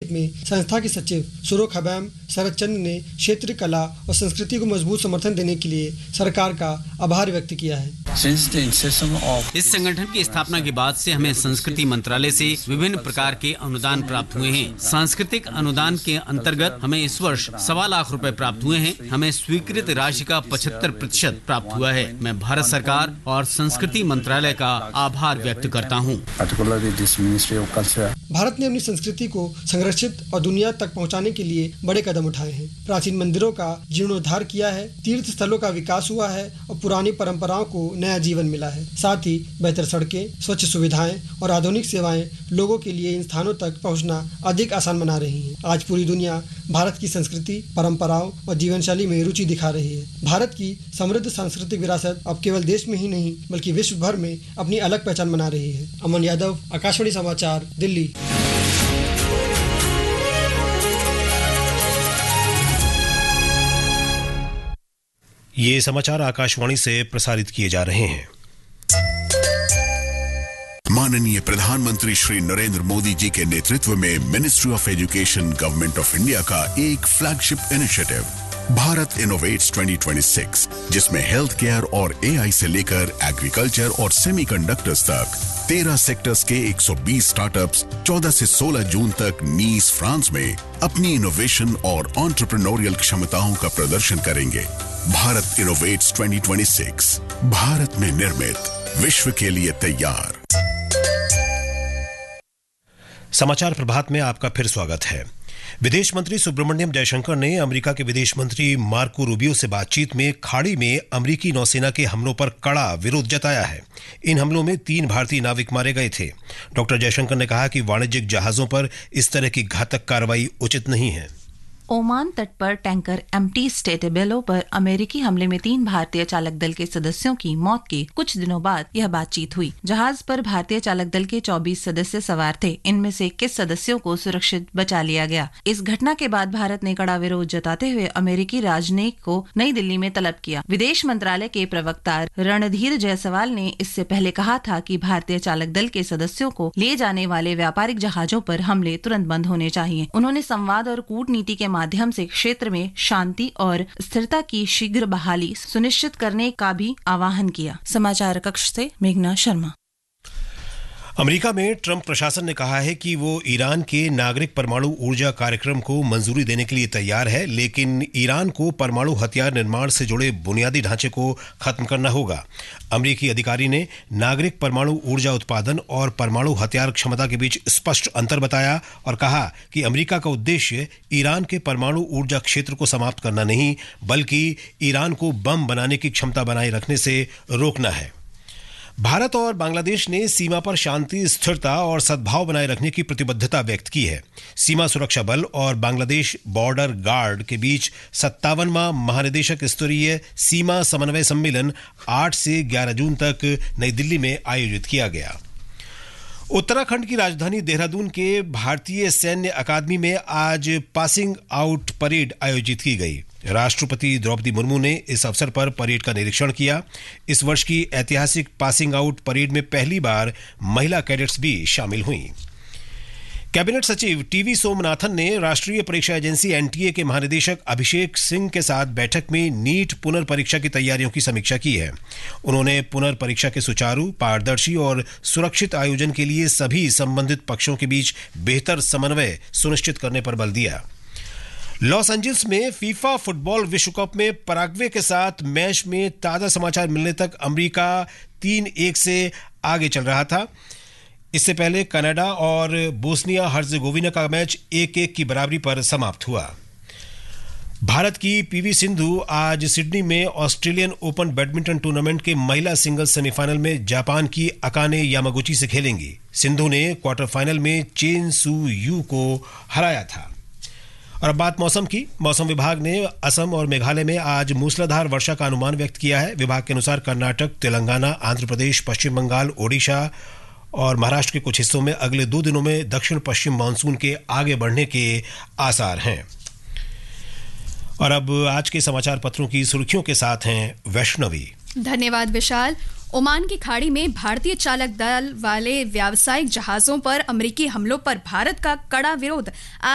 बातचीत में संस्था के सचिव सुरोख हबैम शरद चंद्र ने क्षेत्रीय कला और संस्कृति को मजबूत समर्थन देने के लिए सरकार का आभार व्यक्त किया है। इस संगठन की स्थापना के बाद से हमें संस्कृति मंत्रालय से विभिन्न प्रकार के अनुदान प्राप्त हुए हैं। सांस्कृतिक अनुदान के अंतर्गत हमें इस वर्ष 1.25 लाख रुपए प्राप्त हुए हैं। हमें स्वीकृत राशि का 75% प्राप्त हुआ है। मैं भारत सरकार और संस्कृति मंत्रालय का आभार व्यक्त करता हूँ। भारत ने अपनी संस्कृति को संरक्षित और दुनिया तक पहुंचाने के लिए बड़े कदम उठाए हैं। प्राचीन मंदिरों का जीर्णोद्धार किया है, तीर्थ स्थलों का विकास हुआ है और पुरानी परंपराओं को नया जीवन मिला है। साथ ही बेहतर सड़कें, स्वच्छ सुविधाएं और आधुनिक सेवाएं लोगों के लिए इन स्थानों तक पहुंचना अधिक आसान बना रही हैं। आज पूरी दुनिया भारत की संस्कृति, परंपराओं और जीवन शैली में रुचि दिखा रही है। भारत की समृद्ध सांस्कृतिक विरासत अब केवल देश में ही नहीं बल्कि विश्व भर में अपनी अलग पहचान बना रही है। अमन यादव, आकाशवाणी समाचार, दिल्ली। ये समाचार आकाशवाणी से प्रसारित किए जा रहे हैं। माननीय प्रधानमंत्री श्री नरेंद्र मोदी जी के नेतृत्व में ministry of education government of India का एक फ्लैगशिप इनिशिएटिव भारत इनोवेट्स 2026, जिसमें हेल्थ केयर और एआई से लेकर एग्रीकल्चर और सेमीकंडक्टर्स तक 13 सेक्टर्स के 120 स्टार्टअप्स 14 से 16 जून तक नीस, फ्रांस में अपनी इनोवेशन और एंटरप्रेन्योरियल क्षमताओं का प्रदर्शन करेंगे। भारत इनोवेट्स 2026, भारत में निर्मित, विश्व के लिए तैयार। समाचार प्रभात में आपका फिर स्वागत है। विदेश मंत्री सुब्रमण्यम जयशंकर ने अमेरिका के विदेश मंत्री मार्को रूबियो से बातचीत में खाड़ी में अमेरिकी नौसेना के हमलों पर कड़ा विरोध जताया है। इन हमलों में 3 भारतीय नाविक मारे गए थे। डॉक्टर जयशंकर ने कहा कि वाणिज्यिक जहाजों पर इस तरह की घातक कार्रवाई उचित नहीं है। ओमान तट पर टैंकर एम्प्टी स्टेटेबेलो पर अमेरिकी हमले में 3 भारतीय चालक दल के सदस्यों की मौत के कुछ दिनों बाद यह बातचीत हुई। जहाज पर भारतीय चालक दल के 24 सदस्य सवार थे। इनमें से 21 सदस्यों को सुरक्षित बचा लिया गया। इस घटना के बाद भारत ने कड़ा विरोध जताते हुए अमेरिकी राजनयिक को नई दिल्ली में तलब किया। विदेश मंत्रालय के प्रवक्ता रणधीर जायसवाल ने इससे पहले कहा था कि भारतीय चालक दल के सदस्यों को ले जाने वाले व्यापारिक जहाजों पर हमले तुरंत बंद होने चाहिए। उन्होंने संवाद और कूटनीति के माध्यम से क्षेत्र में शांति और स्थिरता की शीघ्र बहाली सुनिश्चित करने का भी आह्वान किया। समाचार कक्ष से मेघना शर्मा। अमेरिका में ट्रंप प्रशासन ने कहा है कि वो ईरान के नागरिक परमाणु ऊर्जा कार्यक्रम को मंजूरी देने के लिए तैयार है, लेकिन ईरान को परमाणु हथियार निर्माण से जुड़े बुनियादी ढांचे को खत्म करना होगा। अमेरिकी अधिकारी ने नागरिक परमाणु ऊर्जा उत्पादन और परमाणु हथियार क्षमता के बीच स्पष्ट अंतर बताया और कहा कि अमेरिका का उद्देश्य ईरान के परमाणु ऊर्जा क्षेत्र को समाप्त करना नहीं, बल्कि ईरान को बम बनाने की क्षमता बनाए रखने से रोकना है। भारत और बांग्लादेश ने सीमा पर शांति, स्थिरता और सद्भाव बनाए रखने की प्रतिबद्धता व्यक्त की है। सीमा सुरक्षा बल और बांग्लादेश बॉर्डर गार्ड के बीच 57वां महानिदेशक स्तरीय सीमा समन्वय सम्मेलन 8 से 11 जून तक नई दिल्ली में आयोजित किया गया। उत्तराखंड की राजधानी देहरादून के भारतीय सैन्य अकादमी में आज पासिंग आउट परेड आयोजित की गई। राष्ट्रपति द्रौपदी मुर्मू ने इस अवसर पर परेड का निरीक्षण किया। इस वर्ष की ऐतिहासिक पासिंग आउट परेड में पहली बार महिला कैडेट्स भी शामिल हुईं। कैबिनेट सचिव टीवी सोमनाथन ने राष्ट्रीय परीक्षा एजेंसी एनटीए के महानिदेशक अभिषेक सिंह के साथ बैठक में नीट पुनर्परीक्षा की तैयारियों की समीक्षा की है। उन्होंने पुनर्परीक्षा के सुचारू, पारदर्शी और सुरक्षित आयोजन के लिए सभी संबंधित पक्षों के बीच बेहतर समन्वय सुनिश्चित करने पर बल दिया। लॉस एंजल्स में फीफा फुटबॉल विश्व कप में पैराग्वे के साथ मैच में ताजा समाचार मिलने तक अमेरिका 3-1 से आगे चल रहा था। इससे पहले कनाडा और बोस्निया हर्जेगोविना का मैच 1-1 की बराबरी पर समाप्त हुआ। भारत की पीवी सिंधु आज सिडनी में ऑस्ट्रेलियन ओपन बैडमिंटन टूर्नामेंट के महिला सिंगल्स सेमीफाइनल में जापान की अकाने यामागुची से खेलेंगी। सिंधु ने क्वार्टर फाइनल में चेन सू यू को हराया था। और अब बात मौसम की। मौसम विभाग ने असम और मेघालय में आज मूसलाधार वर्षा का अनुमान व्यक्त किया है। विभाग के अनुसार कर्नाटक, तेलंगाना, आंध्र प्रदेश, पश्चिम बंगाल, ओडिशा और महाराष्ट्र के कुछ हिस्सों में अगले 2 दिनों में दक्षिण पश्चिम मानसून के आगे बढ़ने के आसार हैं। और अब आज के समाचार पत्रों की सुर्खियों के साथ हैं वैष्णवी। धन्यवाद विशाल। ओमान की खाड़ी में भारतीय चालक दल वाले व्यावसायिक जहाजों पर अमेरिकी हमलों पर भारत का कड़ा विरोध।